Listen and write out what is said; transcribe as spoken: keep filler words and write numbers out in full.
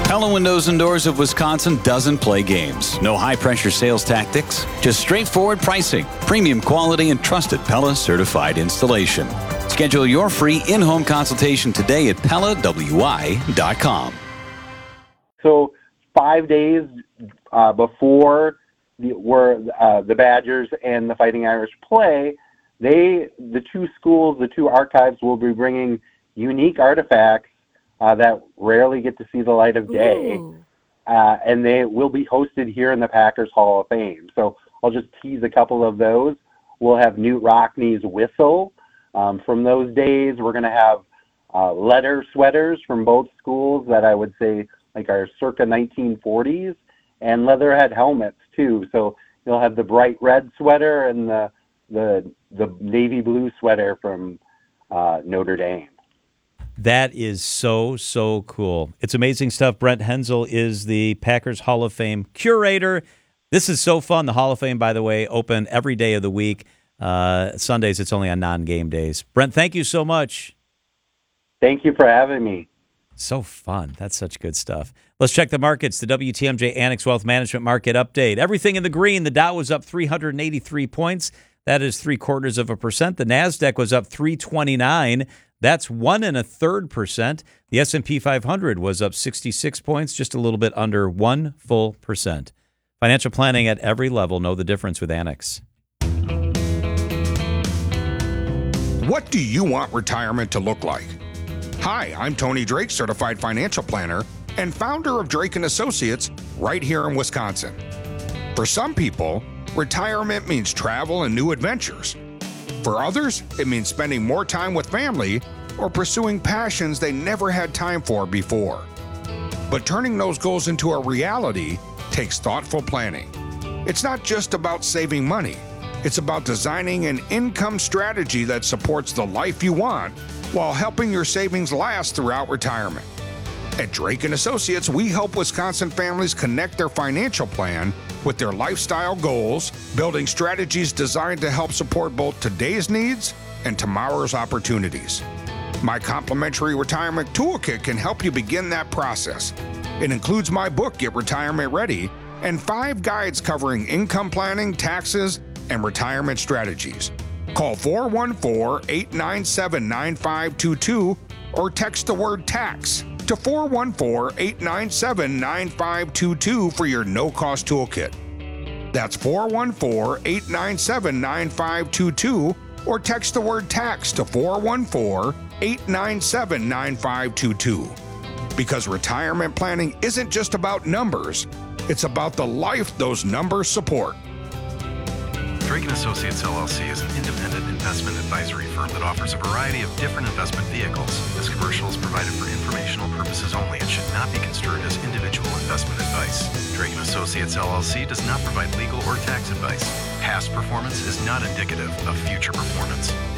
Pella Windows and Doors of Wisconsin doesn't play games. No high-pressure sales tactics, just straightforward pricing, premium quality, and trusted Pella certified installation. Schedule your free in-home consultation today at Pella W I dot com. So five days uh, before the, where uh, the Badgers and the Fighting Irish play, they the two schools, the two archives will be bringing unique artifacts Uh, that rarely get to see the light of day, uh, and they will be hosted here in the Packers Hall of Fame. So I'll just tease a couple of those. We'll have Newt Rockney's whistle um, from those days. We're going to have uh, letter sweaters from both schools that I would say like are circa nineteen forties, and leatherhead helmets too. So you'll have the bright red sweater and the the the navy blue sweater from uh, Notre Dame. That is so, so cool. It's amazing stuff. Brent Hensel is the Packers Hall of Fame curator. This is so fun. The Hall of Fame, by the way, open every day of the week. Uh, Sundays, it's only on non-game days. Brent, thank you so much. Thank you for having me. So fun. That's such good stuff. Let's check the markets. The W T M J Annex Wealth Management Market Update. Everything in the green. The Dow was up three hundred eighty-three points. That is three quarters of a percent. The NASDAQ was up three twenty-nine. That's one and a third percent. The S and P five hundred was up sixty-six points, just a little bit under one full percent. Financial planning at every level. Know the difference with Annex. What do you want retirement to look like? Hi, I'm Tony Drake, certified financial planner and founder of Drake and Associates right here in Wisconsin. For some people, retirement means travel and new adventures. For others, it means spending more time with family or pursuing passions they never had time for before. But turning those goals into a reality takes thoughtful planning. It's not just about saving money. It's about designing an income strategy that supports the life you want while helping your savings last throughout retirement. At Drake and Associates, we help Wisconsin families connect their financial plan with their lifestyle goals, building strategies designed to help support both today's needs and tomorrow's opportunities. My complimentary retirement toolkit can help you begin that process. It includes my book, Get Retirement Ready, and five guides covering income planning, taxes, and retirement strategies. Call four one four, eight nine seven, nine five two two or text the word tax to four one four, eight nine seven, nine five two two for your no-cost toolkit. That's four one four, eight nine seven, nine five two two or text the word tax to four one four, eight nine seven, nine five two two. Because retirement planning isn't just about numbers, it's about the life those numbers support. Drake and Associates L L C is an independent investment advisory firm that offers a variety of different investment vehicles. This commercial is provided for informational purposes only and should not be construed as individual investment advice. Drake and Associates L L C does not provide legal or tax advice. Past performance is not indicative of future performance.